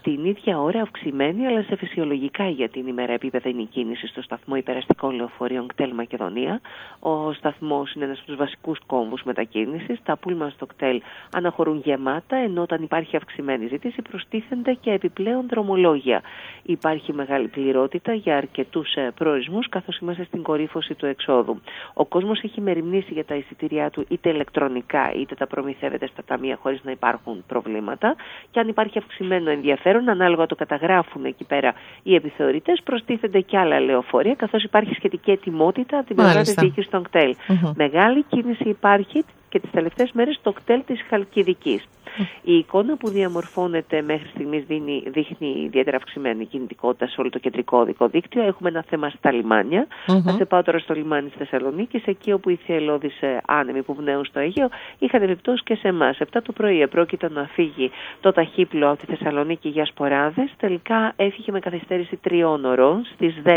Την ίδια ώρα αυξημένη, αλλά σε φυσιολογικά για την ημέρα επίπεδα είναι η κίνηση στο σταθμό υπεραστικών λεωφορείων ΚΤΕΛ Μακεδονία. Ο σταθμός είναι ένας από τους βασικούς κόμβους μετακίνησης. Τα πούλμαν στο ΚΤΕΛ αναχωρούν γεμάτα, ενώ όταν υπάρχει αυξημένη ζήτηση προστίθενται και επιπλέον δρομολόγια. Υπάρχει μεγάλη πληρότητα για αρκετούς προορισμούς, καθώς είμαστε στην κορύφωση του εξόδου. Ο κόσμος έχει μεριμνήσει για τα εισιτήριά του είτε ηλεκτρονικά είτε τα προμηθεύεται στα ταμεία χωρίς να υπάρχουν προβλήματα. Και αν υπάρχει αυξημένο ενδιαφέρον, ανάλογα το καταγράφουν εκεί πέρα οι επιθεωρητές, προστίθενται και άλλα λεωφορεία, καθώς υπάρχει σχετική ετοιμότητα από την πλευρά της διοίκησης των ΚΤΕΛ. Μεγάλη κίνηση υπάρχει και τις τελευταίες μέρες στο κτέλ της Χαλκιδικής. Η εικόνα που διαμορφώνεται μέχρι στιγμής δείχνει ιδιαίτερα αυξημένη κινητικότητα σε όλο το κεντρικό οδικό δίκτυο. Έχουμε ένα θέμα στα λιμάνια. Θα σε πάω τώρα στο λιμάνι της Θεσσαλονίκης, εκεί όπου οι θυελλώδεις άνεμοι που πνέουν στο Αιγαίο είχαν επιπτώσει και σε εμάς. 7 το πρωί επρόκειτο να φύγει το ταχύπλοο από τη Θεσσαλονίκη για Σποράδες. Τελικά έφυγε με καθυστέρηση 3 ώρων στις 10.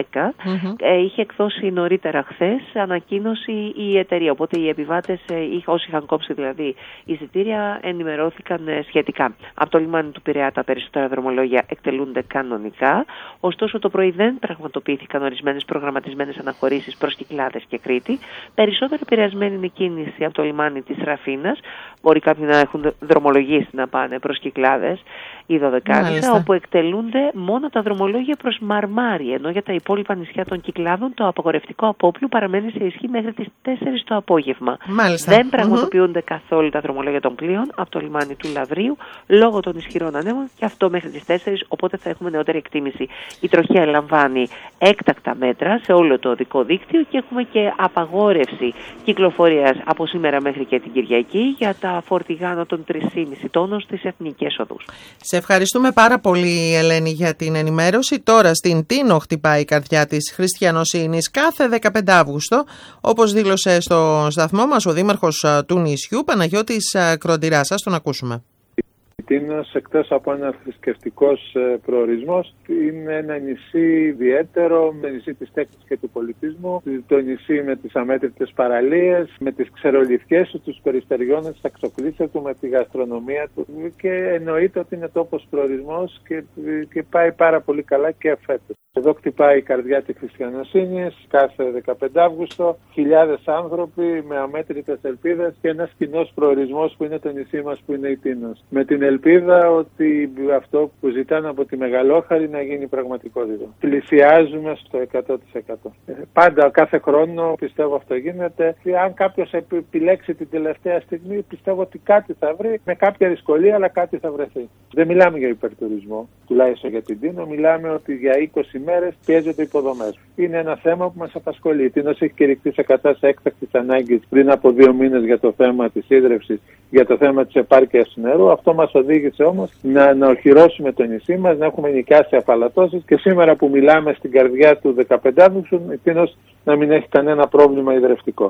Είχε εκδώσει νωρίτερα χθες ανακοίνωση η εταιρεία. Οπότε οι επιβάτες, όσοι είχαν κόψει δηλαδή εισιτήρια, ενημερώθηκαν σχετικά. Από το λιμάνι του Πειραιά τα περισσότερα δρομολόγια εκτελούνται κανονικά. Ωστόσο το πρωί δεν πραγματοποιήθηκαν ορισμένες προγραμματισμένες αναχωρήσεις προς Κυκλάδες και Κρήτη. Περισσότερο επηρεασμένη είναι η κίνηση από το λιμάνι της Ραφίνας. Μπορεί κάποιοι να έχουν δρομολογήσει να πάνε προς Κυκλάδες ή Δωδεκάνησα, όπου εκτελούνται μόνο τα δρομολόγια προς Μαρμάρι, ενώ για τα υπόλοιπα νησιά των Κυκλάδων το απαγορευτικό απόπλου παραμένει σε ισχύ μέχρι τις 4 το απόγευμα. Δεν πραγματοποιούνται καθόλου τα δρομολόγια των πλοίων από το λιμάνι του Λαβρίου λόγω των ισχυρών ανέμων, και αυτό μέχρι τις 4, οπότε θα έχουμε νεότερη εκτίμηση. Η τροχέα λαμβάνει έκτακτα μέτρα σε όλο το οδικό δίκτυο και έχουμε και απαγόρευση κυκλοφορίας από σήμερα μέχρι και την Κυριακή για τα φορτηγά άνω των 3,5 τόνων στις εθνικές οδούς. Σε ευχαριστούμε πάρα πολύ, Ελένη, για την ενημέρωση. Τώρα στην Τίνο χτυπάει η καρδιά της χριστιανοσύνης κάθε 15 Αύγουστο, όπως δήλωσε στο σταθμό μας ο δήμαρχος του νησιού, Παναγιώτης Κροντηράς. Σας τον ακούσουμε. Η Τίνος, εκτός από ένα θρησκευτικός προορισμός, είναι ένα νησί ιδιαίτερο, με νησί της τέχνης και του πολιτισμού, το νησί με τις αμέτρητες παραλίες, με τις ξερολιθιές του, τους περιστεριώνες, τις αξοκλήσεις του, με τη γαστρονομία του, και εννοείται ότι είναι τόπος προορισμός και πάει πάρα πολύ καλά και φέτος. Εδώ χτυπάει η καρδιά της χριστιανοσύνης κάθε 15 Αύγουστο, χιλιάδες άνθρωποι με αμέτρητες ελπίδες και ένας κοινός προορισμός που είναι το νησί μας, που είναι η Τίνος. Με την ελπίδα ότι αυτό που ζητάνε από τη Μεγαλόχαρη να γίνει πραγματικότητα. Πλησιάζουμε στο 100%. Πάντα, κάθε χρόνο, πιστεύω αυτό γίνεται. Αν κάποιος επιλέξει την τελευταία στιγμή, πιστεύω ότι κάτι θα βρει, με κάποια δυσκολία, αλλά κάτι θα βρεθεί. Δεν μιλάμε για υπερτουρισμό, τουλάχιστον για την Τίνο. Μιλάμε ότι για 20 μέρες πιέζονται υποδομές. Είναι ένα θέμα που μας απασχολεί. Η Τίνος έχει κηρυχθεί σε κατάσταση έκτακτης ανάγκης πριν από 2 μήνες για το θέμα της ίδρυυσης, για το θέμα της επάρκειας νερού. Αυτό μας οδήγησε όμως να οχυρώσουμε το νησί μας, να έχουμε νοικιάσει απαλατώσεις, και σήμερα που μιλάμε στην καρδιά του 15 Αύγουστου, η Τίνος να μην έχει κανένα πρόβλημα υδρευτικό.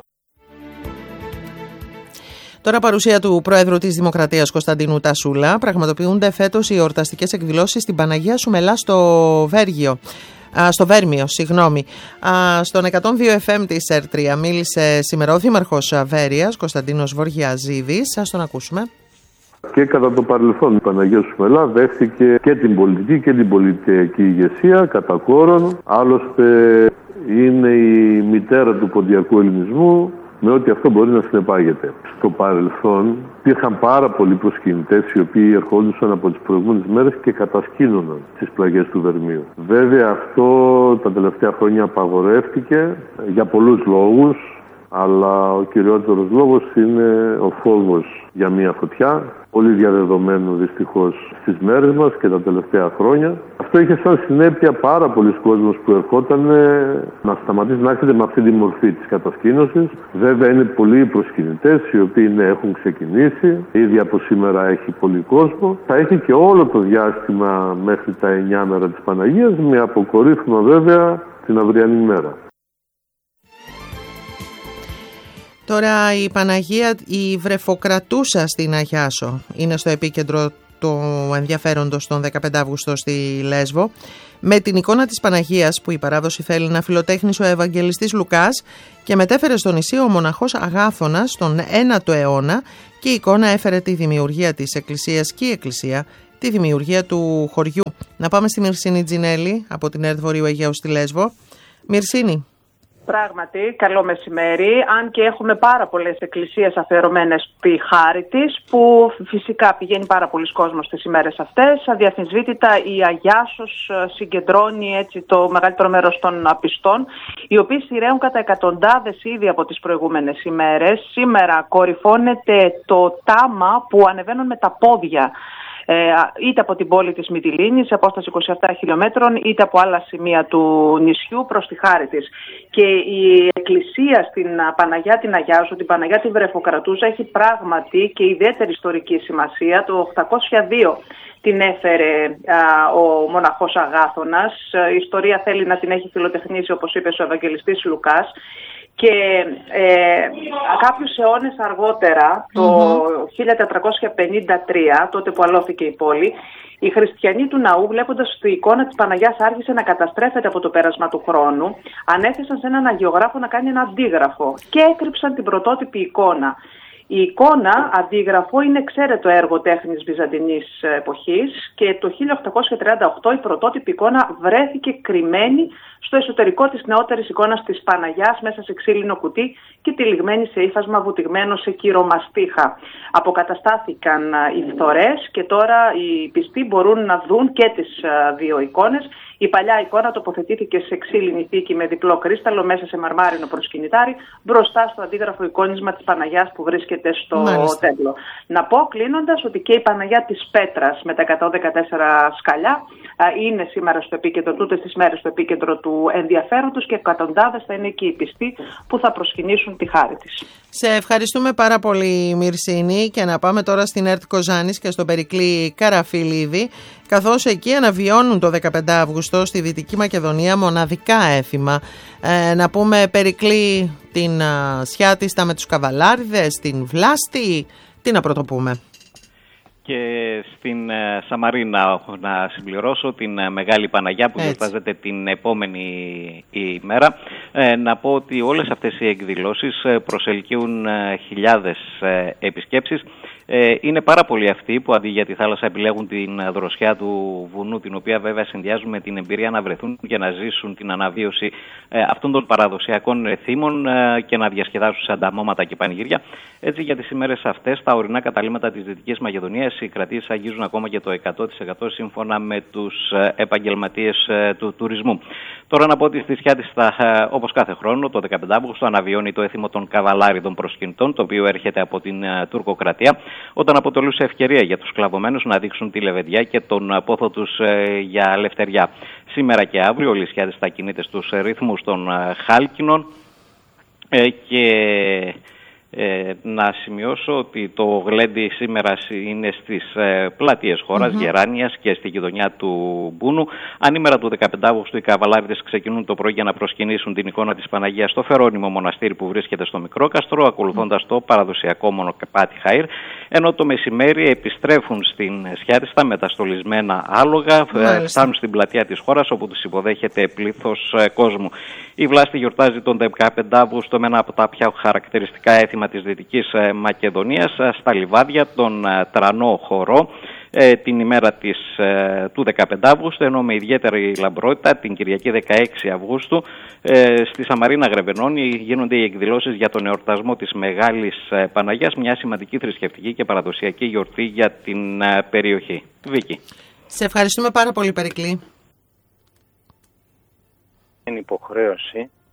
Τώρα, παρουσία του Πρόεδρου της Δημοκρατίας Κωνσταντίνου Τασούλα, πραγματοποιούνται φέτος οι εορταστικές εκδηλώσεις στην Παναγία Σουμελά στο Βέρμιο. Στον 102 FM της ΕΡΤΡΙΑ μίλησε σήμερα ο Δήμαρχος Βέρειας, Κωνσταντίνος Βορειαζίδης. Σας τον ακούσουμε. Και κατά το παρελθόν η Παναγία Σουμελά δέχτηκε και την πολιτική και την πολιτική ηγεσία κατά κόρον. Άλλωστε είναι η μητέρα του ποντιακού ελληνισμού, με ό,τι αυτό μπορεί να συνεπάγεται. Στο παρελθόν υπήρχαν πάρα πολλοί προσκυνητές οι οποίοι ερχόντουσαν από τις προηγούμενες μέρες και κατασκήνωναν τις πλαγιές του Βερμίου. Βέβαια αυτό τα τελευταία χρόνια απαγορεύτηκε για πολλούς λόγους, αλλά ο κυριότερος λόγος είναι ο φόβος για μια φωτιά, πολύ διαδεδομένο δυστυχώς στις μέρες μας και τα τελευταία χρόνια. Αυτό είχε σαν συνέπεια πάρα πολλοί κόσμος που ερχόταν να σταματήσει να έρχεται με αυτή τη μορφή της κατασκήνωσης. Βέβαια είναι πολλοί προσκυνητές οι οποίοι έχουν ξεκινήσει, ήδη από σήμερα έχει πολύ κόσμο. Θα έχει και όλο το διάστημα μέχρι τα 9 μέρα της Παναγίας, με αποκορύφωμα βέβαια την αυριανή μέρα. Τώρα η Παναγία, η βρεφοκρατούσα στην Αγιάσο, είναι στο επίκεντρο του ενδιαφέροντος τον 15 Αύγουστο στη Λέσβο. Με την εικόνα της Παναγίας που η παράδοση θέλει να φιλοτέχνησε ο Ευαγγελιστής Λουκάς και μετέφερε στο νησί ο μοναχός Αγάθωνας τον 9ο αιώνα, και η εικόνα έφερε τη δημιουργία της εκκλησίας και η εκκλησία τη δημιουργία του χωριού. Να πάμε στη Μυρσίνη Τζινέλη από την ΕΡΤ Βορείου Αιγαίου στη Λέσβο. Μυρσίνη. Πράγματι, καλό μεσημέρι, αν και έχουμε πάρα πολλές εκκλησίες αφιερωμένες στη χάρη της, που φυσικά πηγαίνει πάρα πολλοί κόσμος τις ημέρες αυτές. Αδιαφυσβήτητα η Αγιάσος συγκεντρώνει έτσι το μεγαλύτερο μέρος των πιστών, οι οποίοι σειραίουν κατά εκατοντάδες ήδη από τις προηγούμενες ημέρες. Σήμερα κορυφώνεται το τάμα που ανεβαίνουν με τα πόδια, είτε από την πόλη της Μυτιλήνης, σε απόσταση 27 χιλιόμετρων, είτε από άλλα σημεία του νησιού προς τη χάρη της. Και η εκκλησία στην Παναγιά την Αγιάσου, την Παναγιά την Βρεφοκρατούζα, έχει πράγματι και ιδιαίτερη ιστορική σημασία. Το 802 την έφερε ο μοναχός Αγάθωνας. Η ιστορία θέλει να την έχει φιλοτεχνήσει, όπως είπε ο Ευαγγελιστής Λουκάς. Και κάποιους αιώνες αργότερα, το 1453, τότε που αλώθηκε η πόλη, οι χριστιανοί του ναού, βλέποντας ότι η εικόνα της Παναγιάς άρχισε να καταστρέφεται από το πέρασμα του χρόνου, ανέθεσαν σε έναν αγιογράφο να κάνει ένα αντίγραφο και έκρυψαν την πρωτότυπη εικόνα. Η εικόνα, αντίγραφο, είναι εξαίρετο έργο τέχνης βυζαντινής εποχής και το 1838 η πρωτότυπη εικόνα βρέθηκε κρυμμένη στο εσωτερικό της νεότερης εικόνας της Παναγιάς μέσα σε ξύλινο κουτί και τυλιγμένη σε ύφασμα βουτυγμένο σε κυρομαστίχα. Αποκαταστάθηκαν οι φθορές και τώρα οι πιστοί μπορούν να δουν και τις δύο εικόνες. Η παλιά εικόνα τοποθετήθηκε σε ξύλινη θήκη με διπλό κρίσταλο μέσα σε μαρμάρινο προσκυνητάρι, μπροστά στο αντίγραφο εικόνισμα της Παναγιάς που βρίσκεται στο τέμπλο. Να πω κλείνοντας ότι και η Παναγιά της Πέτρας με τα 114 σκαλιά είναι σήμερα στο επίκεντρο, τούτες τις μέρες στο επίκεντρο του ενδιαφέροντος, και εκατοντάδες θα είναι και οι πιστοί που θα προσκυνήσουν τη χάρη της. Σε ευχαριστούμε πάρα πολύ, Μυρσίνη, και να πάμε τώρα στην ΕΡΤ Κοζάνης και στον Περικλή Καραφιλίδη, καθώς εκεί αναβιώνουν το 15 Αύγουστο στη Δυτική Μακεδονία μοναδικά έθιμα. Να πούμε, Περικλή, την Σιάτιστα με τους Καβαλάριδες, την Βλάστη, τι να πρωτοπούμε? Και στην Σαμαρίνα να συμπληρώσω την Μεγάλη Παναγιά που γιορτάζεται την επόμενη ημέρα. Να πω ότι όλες αυτές οι εκδηλώσεις προσελκύουν χιλιάδες επισκέψεις. Είναι πάρα πολλοί αυτοί που αντί για τη θάλασσα επιλέγουν την δροσιά του βουνού, την οποία βέβαια συνδυάζουν με την εμπειρία να βρεθούν και να ζήσουν την αναβίωση αυτών των παραδοσιακών θύμων και να διασκεδάσουν σε ανταμώματα και πανηγύρια. Έτσι, για τις ημέρες αυτές, τα ορεινά καταλύματα της Δυτικής Μακεδονίας, οι κρατήσεις αγγίζουν ακόμα και το 100% σύμφωνα με τους επαγγελματίες του τουρισμού. Τώρα να πω ότι στη Σιάτιστα, όπως κάθε χρόνο, το 15 Αύγουστο αναβιώνει το έθιμο των Καβαλάριδων προσκυνητών, το οποίο έρχεται από την τουρκοκρατία, όταν αποτελούσε ευκαιρία για τους σκλαβωμένους να δείξουν τη λεβεντιά και τον πόθο τους για ελευθεριά. Σήμερα και αύριο όλη η Σιάτιστα κινείται στους ρυθμούς των χάλκινων και να σημειώσω ότι το γλέντι σήμερα είναι στις πλατείες χώρας, Γεράνιας και στη γειτονιά του Μπούνου. Ανήμερα του 15 Αύγουστου οι Καβαλάριδες ξεκινούν το πρωί για να προσκυνήσουν την εικόνα της Παναγίας στο Φερόνιμο μοναστήρι που βρίσκεται στο Μικρόκαστρο, ακολουθώντας το παραδοσιακό μονοκαπάτι Χαΐρ, ενώ το μεσημέρι επιστρέφουν στην Σιάτιστα με τα στολισμένα άλογα, φτάνουν στην πλατεία της χώρας όπου τους υποδέχεται πλήθος κόσμου. Η Βλάστη γιορτάζει τον 15 Αύγουστο με ένα από τα πιο χαρακτηριστικά έθιμα της Δυτικής Μακεδονίας στα λιβάδια, τον Τρανό Χορό, την ημέρα του 15 Αύγουστου, ενώ με ιδιαίτερη λαμπρότητα την Κυριακή 16 Αυγούστου στη Σαμαρίνα Γρεβενώνη γίνονται οι εκδηλώσεις για τον εορτασμό της Μεγάλης Παναγιάς, μια σημαντική θρησκευτική και παραδοσιακή γιορτή για την περιοχή. Βίκη. Σε ευχαριστούμε πάρα πολύ, Περικλή. Είναι υποχρέωση